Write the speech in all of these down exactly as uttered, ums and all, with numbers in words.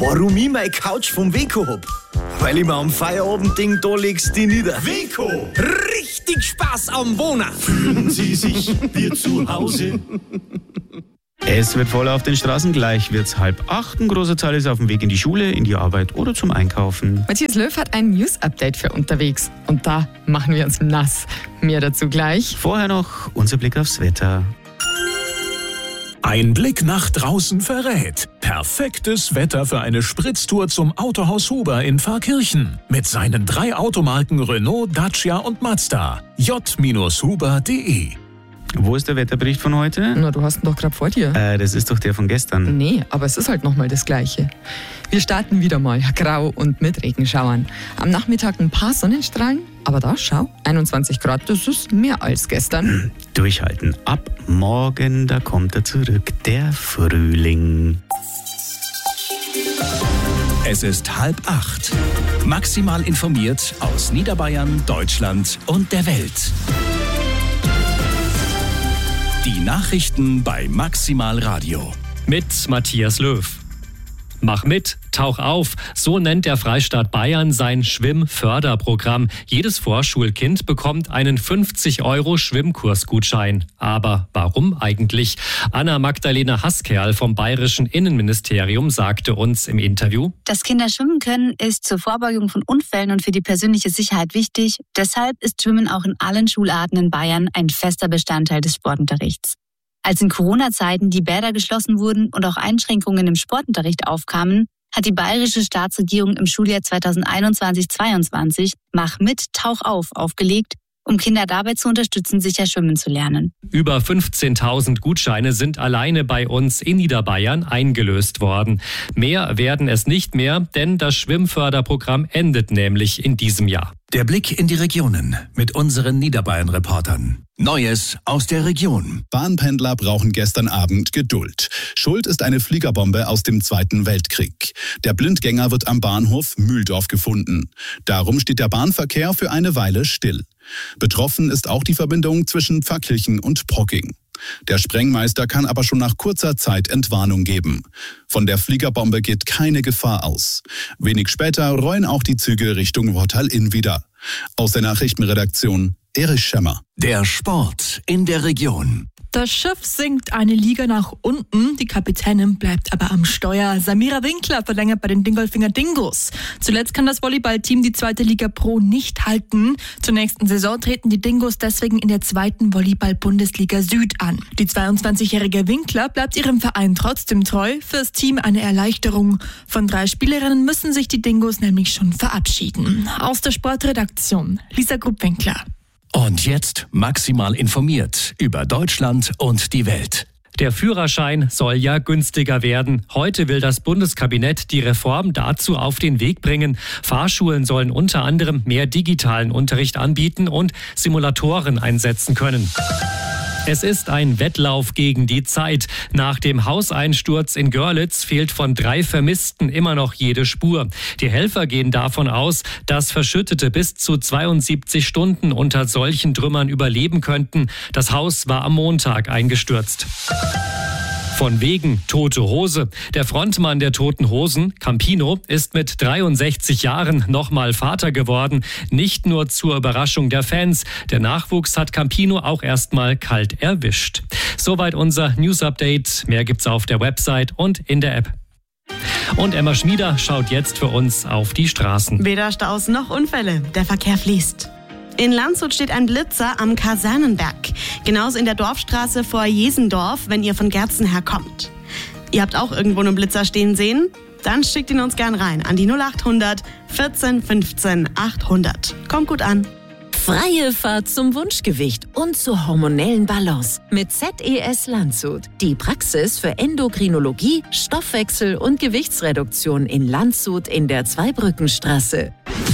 Warum ich meine Couch vom Weco hab? Weil ich mir am Feierabendding da legst die nieder. Weco, Richtig Spaß am Wohnen. fühlen Sie sich wie zu Hause? Es wird voll auf den Straßen, gleich wird's halb acht. Ein großer Teil ist auf dem Weg in die Schule, in die Arbeit oder zum Einkaufen. Matthias Löw hat ein News-Update für unterwegs. Und da machen wir uns nass. Mehr dazu gleich. Vorher noch unser Blick aufs Wetter. Ein Blick nach draußen verrät. Perfektes Wetter für eine Spritztour zum Autohaus Huber in Pfarrkirchen. Mit seinen drei Automarken Renault, Dacia und Mazda. j huber punkt de. Wo ist der Wetterbericht von heute? Na, du hast ihn doch gerade vor dir. Äh, das ist doch der von gestern. Nee, aber es ist halt nochmal das Gleiche. Wir starten wieder mal grau und mit Regenschauern. Am Nachmittag ein paar Sonnenstrahlen, aber da, schau, einundzwanzig Grad, das ist mehr als gestern. Durchhalten. Ab morgen, da kommt er zurück, der Frühling. Es ist halb acht. Maximal informiert aus Niederbayern, Deutschland und der Welt. Die Nachrichten bei Maximal Radio. Mit Matthias Löw. Mach mit, tauch auf. So nennt der Freistaat Bayern sein Schwimmförderprogramm. Jedes Vorschulkind bekommt einen fünfzig Euro Schwimmkursgutschein. Aber warum eigentlich? Anna-Magdalena Haßkerl vom Bayerischen Innenministerium sagte uns im Interview: Dass Kinder schwimmen können, ist zur Vorbeugung von Unfällen und für die persönliche Sicherheit wichtig. Deshalb ist Schwimmen auch in allen Schularten in Bayern ein fester Bestandteil des Sportunterrichts. Als in Corona-Zeiten die Bäder geschlossen wurden und auch Einschränkungen im Sportunterricht aufkamen, hat die bayerische Staatsregierung im Schuljahr zweitausendeinundzwanzig zweiundzwanzig Mach mit, tauch auf aufgelegt, um Kinder dabei zu unterstützen, sicher schwimmen zu lernen. Über fünfzehntausend Gutscheine sind alleine bei uns in Niederbayern eingelöst worden. Mehr werden es nicht mehr, denn das Schwimmförderprogramm endet nämlich in diesem Jahr. Der Blick in die Regionen mit unseren Niederbayern-Reportern. Neues aus der Region. Bahnpendler brauchen gestern Abend Geduld. Schuld ist eine Fliegerbombe aus dem Zweiten Weltkrieg. Der Blindgänger wird am Bahnhof Mühldorf gefunden. Darum steht der Bahnverkehr für eine Weile still. Betroffen ist auch die Verbindung zwischen Pfarrkirchen und Procking. Der Sprengmeister kann aber schon nach kurzer Zeit Entwarnung geben. Von der Fliegerbombe geht keine Gefahr aus. Wenig später rollen auch die Züge Richtung Wortal-Inn wieder. Aus der Nachrichtenredaktion Erich Schemmer. Der Sport in der Region. Das Schiff sinkt eine Liga nach unten, die Kapitänin bleibt aber am Steuer. Samira Winkler verlängert bei den Dingolfinger Dingos. Zuletzt kann das Volleyballteam die zweite Liga Pro nicht halten. Zur nächsten Saison treten die Dingos deswegen in der zweiten Volleyball-Bundesliga Süd an. Die zweiundzwanzigjährige Winkler bleibt ihrem Verein trotzdem treu. Fürs Team eine Erleichterung. Von drei Spielerinnen müssen sich die Dingos nämlich schon verabschieden. Aus der Sportredaktion Lisa Grupp-Winkler. Und jetzt maximal informiert über Deutschland und die Welt. Der Führerschein soll ja günstiger werden. Heute will das Bundeskabinett die Reform dazu auf den Weg bringen. Fahrschulen sollen unter anderem mehr digitalen Unterricht anbieten und Simulatoren einsetzen können. Es ist ein Wettlauf gegen die Zeit. Nach dem Hauseinsturz in Görlitz fehlt von drei Vermissten immer noch jede Spur. Die Helfer gehen davon aus, dass Verschüttete bis zu zweiundsiebzig Stunden unter solchen Trümmern überleben könnten. Das Haus war am Montag eingestürzt. Von wegen Tote Hose. Der Frontmann der Toten Hosen, Campino, ist mit dreiundsechzig Jahren nochmal Vater geworden. Nicht nur zur Überraschung der Fans. Der Nachwuchs hat Campino auch erstmal kalt erwischt. Soweit unser News-Update. Mehr gibt's auf der Website und in der App. Und Emma Schmieder schaut jetzt für uns auf die Straßen. Weder Staus noch Unfälle. Der Verkehr fließt. In Landshut steht ein Blitzer am Kasernenberg. Genauso in der Dorfstraße vor Jesendorf, wenn ihr von Gerzen her kommt. Ihr habt auch irgendwo einen Blitzer stehen sehen? Dann schickt ihn uns gern rein an die null acht hundert vierzehn fünfzehn achthundert. Kommt gut an. Freie Fahrt zum Wunschgewicht und zur hormonellen Balance mit Z E S Landshut. Die Praxis für Endokrinologie, Stoffwechsel und Gewichtsreduktion in Landshut in der Zweibrückenstraße.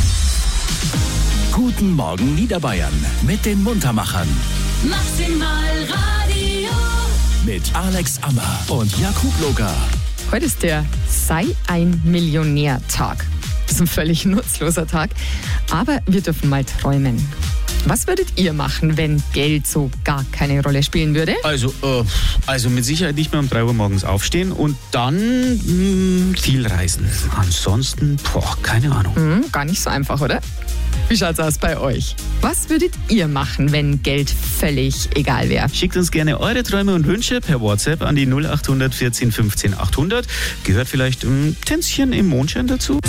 Guten Morgen Niederbayern mit den Muntermachern. Maximal Radio. Mit Alex Ammer und Jakub Logar. Heute ist der Sei ein Millionär-Tag. Das ist ein völlig nutzloser Tag, aber wir dürfen mal träumen. Was würdet ihr machen, wenn Geld so gar keine Rolle spielen würde? Also, äh, also mit Sicherheit nicht mehr um drei Uhr morgens aufstehen und dann mh, viel reisen. Ansonsten, boah, keine Ahnung. Hm, gar nicht so einfach, oder? Wie schaut's aus bei euch? Was würdet ihr machen, wenn Geld völlig egal wäre? Schickt uns gerne eure Träume und Wünsche per WhatsApp an die null acht vierzehn fünfzehn achthundert. Gehört vielleicht ein Tänzchen im Mondschein dazu?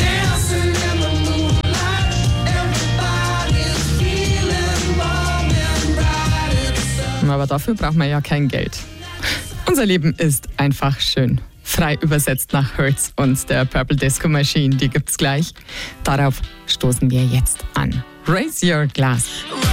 Aber dafür braucht man ja kein Geld. Unser Leben ist einfach schön. Frei übersetzt nach Hertz und der Purple Disco Machine, die gibt's gleich. Darauf stoßen wir jetzt an. Raise your glass.